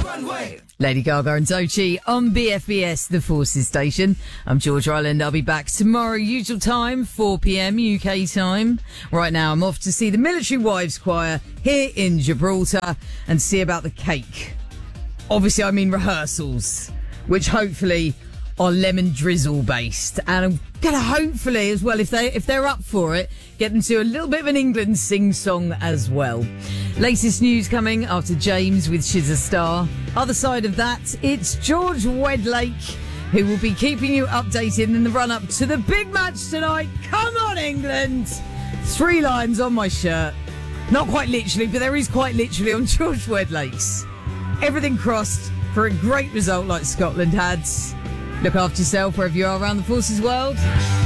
Lady Gaga and Doechii on BFBS, the Forces Station. I'm George Ryland. I'll be back tomorrow, usual time, 4 p.m. UK time. Right now, I'm off to see the Military Wives Choir here in Gibraltar and see about the cake. Obviously, I mean rehearsals, which hopefully are lemon drizzle based. And I'm going to hopefully as well, if they're up for it, get them to a little bit of an England sing-song as well. Latest news coming after James with She's a Star. Other side of that, it's George Wedlake who will be keeping you updated in the run-up to the big match tonight. Come on, England! 3 lines on my shirt. Not quite literally, but there is quite literally on George Wedlake's. Everything crossed for a great result like Scotland had. Look after yourself wherever you are around the Forces world.